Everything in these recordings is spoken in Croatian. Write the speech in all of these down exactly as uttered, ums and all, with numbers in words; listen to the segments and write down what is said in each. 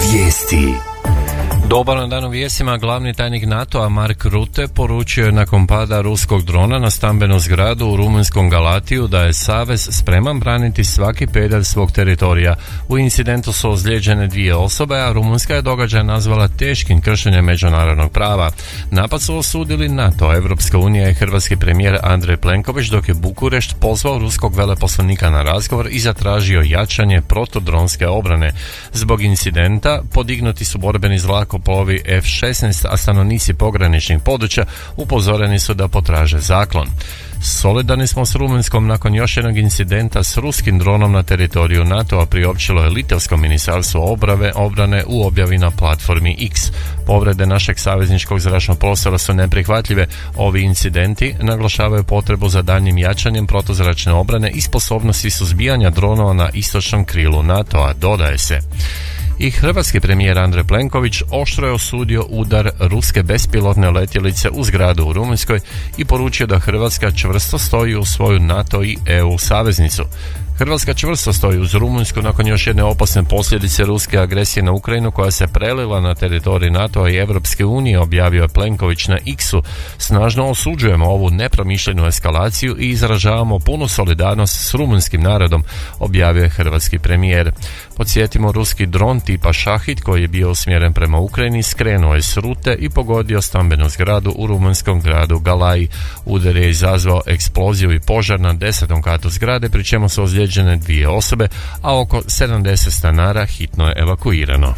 Vijesti. Dobar dan u vijestima. Glavni tajnik NATO-a Mark Rutte poručio je nakon pada ruskog drona na stambenu zgradu u rumunjskom Galatiju da je savez spreman braniti svaki pedalj svog teritorija. U incidentu su ozlijeđene dvije osobe, a Rumunjska je događaj nazvala teškim kršenjem međunarodnog prava. Napad su osudili NATO, Evropska unija i hrvatski premijer Andrej Plenković, dok je Bukurešt pozvao ruskog veleposlanika na razgovor i zatražio jačanje protudronske obrane. Zbog incidenta podignuti su borbeni zrakoplovi F šesnaest, a stanovnici pograničnih područja upozoreni su da potraže zaklon. Solidarni smo s Rumunjskom nakon još jednog incidenta s ruskim dronom na teritoriju NATO-a, priopćilo je Litavsko ministarstvo obrave, obrane u objavi na platformi X. Povrede našeg savezničkog zračnog prostora su neprihvatljive. Ovi incidenti naglašavaju potrebu za daljnjim jačanjem protuzračne obrane i sposobnosti suzbijanja dronova na istočnom krilu NATO-a, dodaje se. I hrvatski premijer Andrej Plenković oštro je osudio udar ruske bespilotne letjelice u zgradu u Rumunjskoj i poručio da Hrvatska čvrsto stoji u svoju NATO i E U saveznicu. Hrvatska čvrsto stoji uz Rumunjsku nakon još jedne opasne posljedice ruske agresije na Ukrajinu koja se prelila na teritorij NATO-a i Evropske unije, objavio je Plenković na X-u. Snažno osuđujemo ovu nepromišljenu eskalaciju i izražavamo punu solidarnost s rumunjskim narodom, objavio je hrvatski premijer. Podsjetimo, ruski dron tipa Šahid koji je bio usmjeren prema Ukrajini skrenuo je s rute i pogodio stambenu zgradu u rumunjskom gradu Galaji. Udar je izazvao eksploziju i požar na desetom katu zgrade, pri čemu su ozlijeđene dvije osobe, a oko sedamdeset stanara hitno je evakuirano.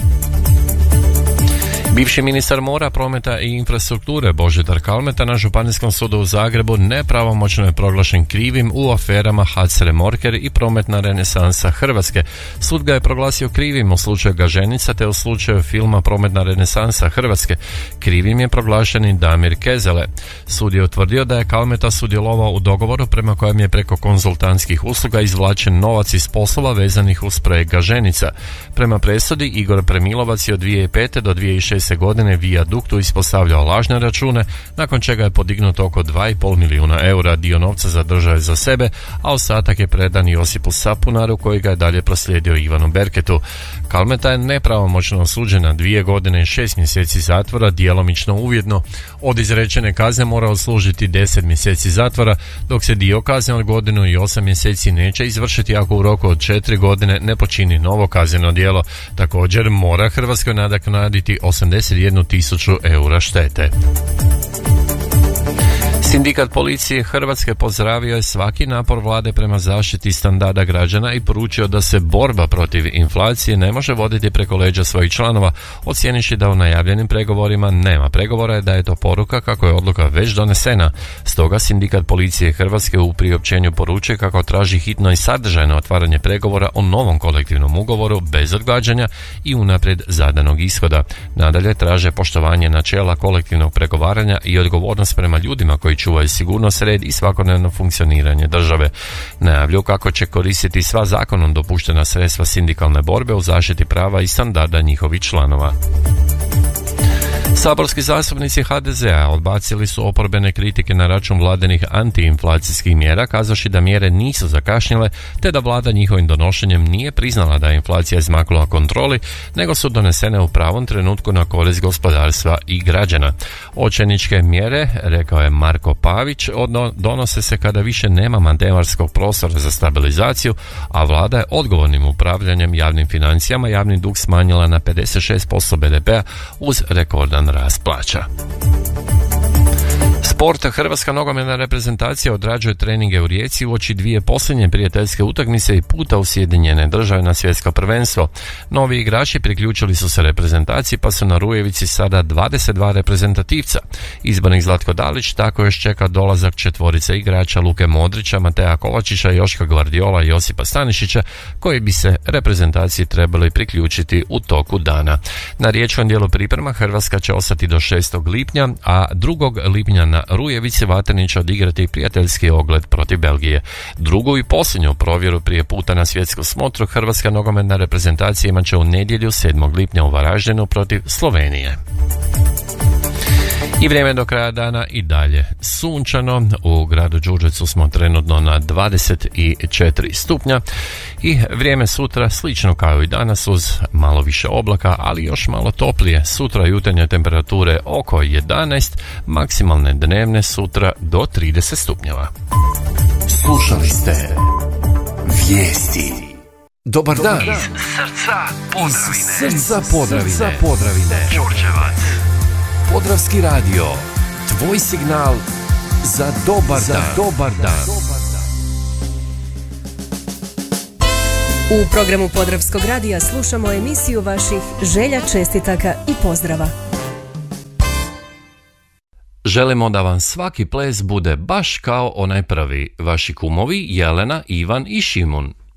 Bivši ministar mora, prometa i infrastrukture Božidar Kalmeta na Županijskom sudu u Zagrebu nepravomoćno je proglašen krivim u aferama H A C Remorker i Prometna renesansa Hrvatske. Sud ga je proglasio krivim u slučaju Gaženica te u slučaju filma Prometna renesansa Hrvatske. Krivim je proglašen i Damir Kezele. Sud je utvrdio da je Kalmeta sudjelovao u dogovoru prema kojem je preko konzultantskih usluga izvlačen novac iz poslova vezanih uz projekt Gaženica. Prema presudi Igor Premilovac je od dvije tisuće pete do dvije tisuće šeste godine via duktu ispostavljao lažne račune, nakon čega je podignuto oko dva i pol milijuna eura. Dio novca zadržao je za sebe, a ostatak je predan Josipu Sapunaru koji ga je dalje proslijedio Ivanu Berketu. Kalmeta je nepravomoćno osuđen na dvije godine i šest mjeseci zatvora, djelomično uvjetno. Od izrečene kazne mora odslužiti deset mjeseci zatvora, dok se dio kazne od godinu i osam mjeseci neće izvršiti ako u roku od četiri godine ne počini novo kazneno djelo. Također mora Hrvatskoj nadoknaditi osamdeset jednu tisuću eura štete. Sindikat policije Hrvatske pozdravio je svaki napor vlade prema zaštiti standarda građana i poručio da se borba protiv inflacije ne može voditi preko leđa svojih članova, ocijenivši da u najavljenim pregovorima nema pregovora i da je to poruka kako je odluka već donesena. Stoga Sindikat policije Hrvatske u priopćenju poručuje kako traži hitno i sadržajno otvaranje pregovora o novom kolektivnom ugovoru bez odgađanja i unaprijed zadanog ishoda. Nadalje traže poštovanje načela kolektivnog pregovaranja i odgovornost prema ljudima koji čuvaju sigurnost, red i svakodnevno funkcioniranje države. Najavljuju kako će koristiti sva zakonom dopuštena sredstva sindikalne borbe u zaštiti prava i standarda njihovih članova. Saborski zastupnici H D Z A odbacili su oporbene kritike na račun vladinih antiinflacijskih mjera, kazavši da mjere nisu zakašnjele te da vlada njihovim donošenjem nije priznala da je inflacija izmaknula kontroli, nego su donesene u pravom trenutku na korist gospodarstva i građana. Očajničke mjere, rekao je Marko Pavić, donose se kada više nema manevarskog prostora za stabilizaciju, a vlada je odgovornim upravljanjem javnim financijama javni dug smanjila na pedeset šest posto B D P-a uz rekordan rast plaća. Sport. Hrvatska nogometna reprezentacija odrađuje treninge u Rijeci uoči dvije posljednje prijateljske utakmice i puta u Sjedinjene Države na svjetsko prvenstvo. Novi igrači priključili su se reprezentaciji pa su na Rujevici sada dvadeset dva reprezentativca. Izbornik Zlatko Dalić tako još čeka dolazak četvorice igrača Luke Modrića, Mateja Kovačića, Joška Gvardiola i Josipa Stanišića koji bi se reprezentaciji trebali priključiti u toku dana. Na riječkom dijelu priprema Hrvatska će ostati do šestog lipnja, a drugog lipnja na Rujevici Vatrenić odigrati prijateljski ogled protiv Belgije. Drugu i posljednju provjeru prije puta na svjetsku smotru Hrvatska nogometna reprezentacija imat će u nedjelju sedmog lipnja u Varaždinu protiv Slovenije. I vrijeme do kraja dana i dalje sunčano. U gradu Đurđevcu smo trenutno na dvadeset četiri stupnja i vrijeme sutra slično kao i danas uz malo više oblaka, ali još malo toplije. Sutra jutarnje temperature oko jedanaest, maksimalne dnevne sutra do trideset stupnjeva. Slušali ste vijesti. Dobar dan. Iz srca Podravine. Iz srca Podravine. Srca Podravine. Đurđevac. Podravski radio. Tvoj signal za dobar za dan. Dobar dan. U programu Podravskog radija slušamo emisiju vaših želja, čestitaka i pozdrava. Želimo da vam svaki ples bude baš kao onaj prvi. Vaši kumovi Jelena, Ivan i Šimun.